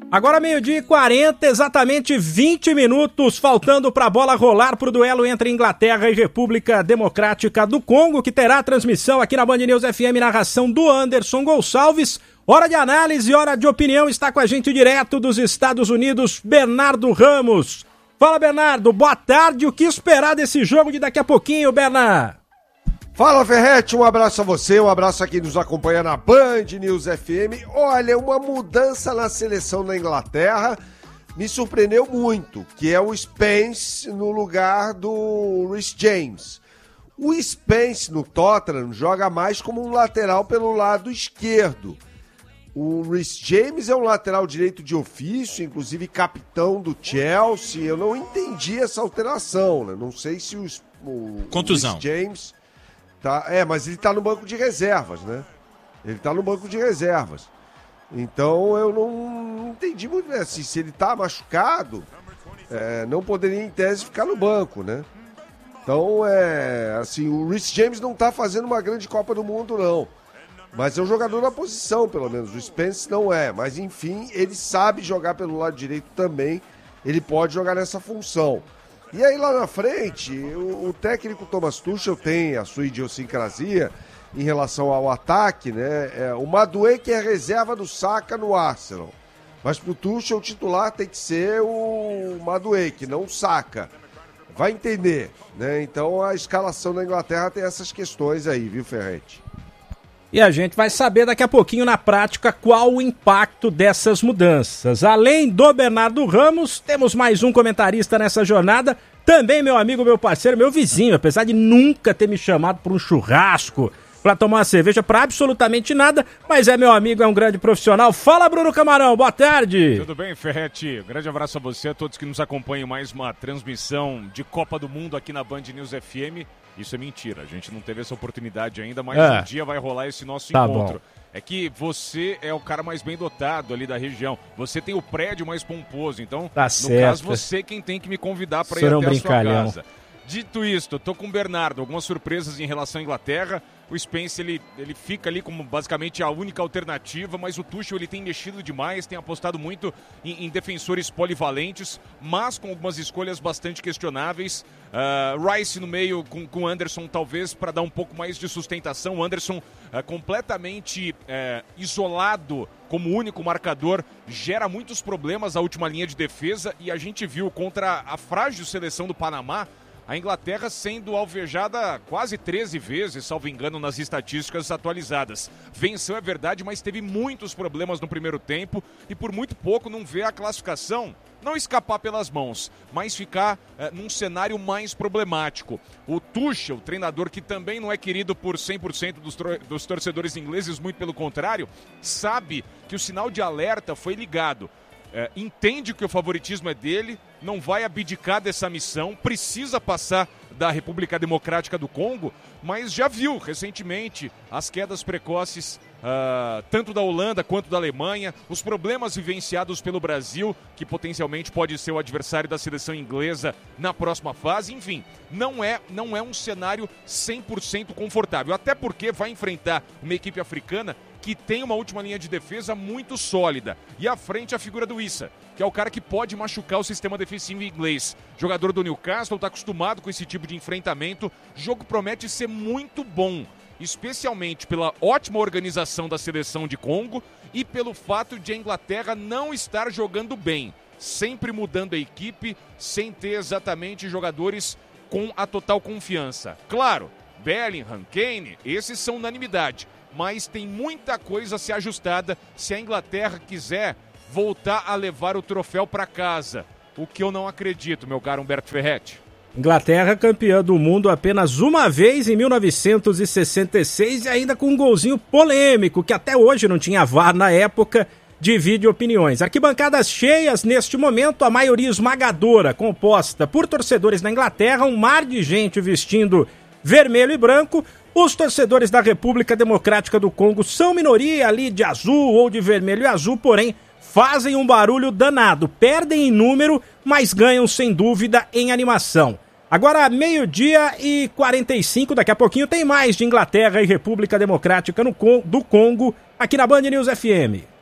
Agora 12h40, exatamente 20 minutos, faltando para a bola rolar para o duelo entre Inglaterra e República Democrática do Congo, que terá transmissão aqui na Band News FM, narração do Anderson Gonçalves. Hora de análise, hora de opinião, está com a gente direto dos Estados Unidos, Bernardo Ramos. Fala, Bernardo, boa tarde, o que esperar desse jogo de daqui a pouquinho, Bernardo? Fala, Ferretti, um abraço a você, um abraço a quem nos acompanha na Band News FM. Olha, uma mudança na seleção da Inglaterra me surpreendeu muito, que é o Spence no lugar do Reece James. O Spence no Tottenham joga mais como um lateral pelo lado esquerdo. O Reece James é um lateral direito de ofício, inclusive capitão do Chelsea. Eu não entendi essa alteração, né? Não sei se o contusão. Reece James... mas ele tá no banco de reservas, né? Ele tá no banco de reservas. Então eu não entendi muito bem. Assim, se ele tá machucado, não poderia, em tese, ficar no banco, né? Então, assim, o Reece James não tá fazendo uma grande Copa do Mundo, não. Mas é um jogador na posição, pelo menos. O Spence não é. Mas, enfim, ele sabe jogar pelo lado direito também. Ele pode jogar nessa função. E aí lá na frente, o técnico Thomas Tuchel tem a sua idiosincrasia em relação ao ataque, né? O Madueke é reserva do Saka no Arsenal. Mas pro Tuchel o titular tem que ser o Madueke, não o Saka. Vai entender, né? Então a escalação da Inglaterra tem essas questões aí, viu, Ferretti? E a gente vai saber daqui a pouquinho na prática qual o impacto dessas mudanças. Além do Bernardo Ramos, temos mais um comentarista nessa jornada, também meu amigo, meu parceiro, meu vizinho, apesar de nunca ter me chamado para um churrasco, para tomar uma cerveja, para absolutamente nada, mas é meu amigo, é um grande profissional. Fala, Bruno Camarão, boa tarde. Tudo bem, Ferretti? Um grande abraço a você, a todos que nos acompanham em mais uma transmissão de Copa do Mundo aqui na Band News FM. Isso é mentira, a gente não teve essa oportunidade ainda, mas um dia vai rolar esse nosso encontro. Bom. É que você é o cara mais bem dotado ali da região, você tem o prédio mais pomposo, então, no caso, você quem tem que me convidar para ir até a sua casa. Dito isto, eu tô com o Bernardo, algumas surpresas em relação à Inglaterra. O Spence, ele fica ali como basicamente a única alternativa, mas o Tuchel ele tem mexido demais, tem apostado muito em defensores polivalentes, mas com algumas escolhas bastante questionáveis. Rice no meio com Anderson, talvez, para dar um pouco mais de sustentação. O Anderson completamente isolado como único marcador, gera muitos problemas à última linha de defesa, e a gente viu contra a frágil seleção do Panamá, a Inglaterra sendo alvejada quase 13 vezes, salvo engano, nas estatísticas atualizadas. Venceu, é verdade, mas teve muitos problemas no primeiro tempo e por muito pouco não vê a classificação não escapar pelas mãos, mas ficar num cenário mais problemático. O Tuchel, treinador que também não é querido por 100% dos torcedores ingleses, muito pelo contrário, sabe que o sinal de alerta foi ligado. Entende que o favoritismo é dele, não vai abdicar dessa missão, precisa passar da República Democrática do Congo, mas já viu recentemente as quedas precoces tanto da Holanda quanto da Alemanha, os problemas vivenciados pelo Brasil, que potencialmente pode ser o adversário da seleção inglesa na próxima fase. Enfim, não é um cenário 100% confortável, até porque vai enfrentar uma equipe africana que tem uma última linha de defesa muito sólida. E à frente a figura do Issa, que é o cara que pode machucar o sistema defensivo inglês. Jogador do Newcastle, está acostumado com esse tipo de enfrentamento. O jogo promete ser muito bom, especialmente pela ótima organização da seleção de Congo e pelo fato de a Inglaterra não estar jogando bem, sempre mudando a equipe, sem ter exatamente jogadores com a total confiança. Claro, Bellingham, Kane, esses são unanimidade, mas tem muita coisa a ser ajustada se a Inglaterra quiser voltar a levar o troféu para casa, o que eu não acredito, meu caro Humberto Ferretti. Inglaterra campeã do mundo apenas uma vez em 1966 e ainda com um golzinho polêmico, que até hoje não tinha VAR na época, divide opiniões. Arquibancadas cheias neste momento, a maioria esmagadora, composta por torcedores da Inglaterra, um mar de gente vestindo vermelho e branco. Os torcedores da República Democrática do Congo são minoria ali de azul ou de vermelho e azul, porém fazem um barulho danado, perdem em número, mas ganham sem dúvida em animação. Agora, 12h45, daqui a pouquinho tem mais de Inglaterra e República Democrática do Congo, aqui na Band News FM.